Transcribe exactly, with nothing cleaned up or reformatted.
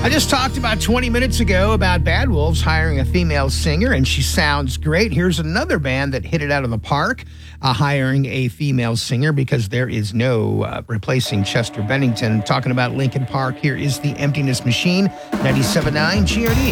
I just talked about twenty minutes ago about Bad Wolves hiring a female singer, and she sounds great. Here's another band that hit it out of the park, uh, hiring a female singer because there is no uh, replacing Chester Bennington. Talking about Linkin Park, here is The Emptiness Machine, ninety-seven point nine G R D.